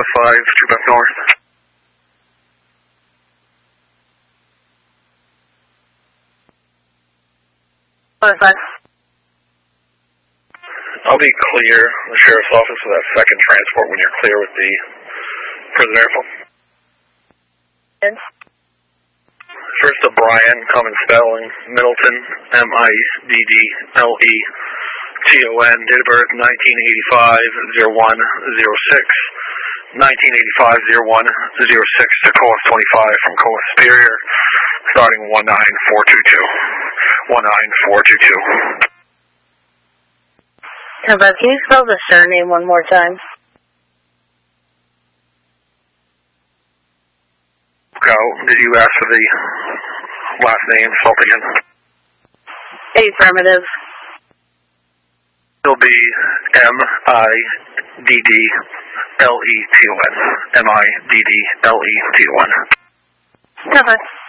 5, true back north. I'll be clear, the sheriff's office, for that second transport when you're clear with the prison airfield. First to Brian, common spelling, Middleton, Middleton, date of birth 1985-01-06, 1985-01-06 to course 25 from course Superior, starting 19422. 19422. Can you spell the surname one more time? Go. Did you ask for the last name? Spelled again. Affirmative. It'll be M-I-D-D-L-E-T-O-N. M-I-D-D-L-E-T-O-N. Okay.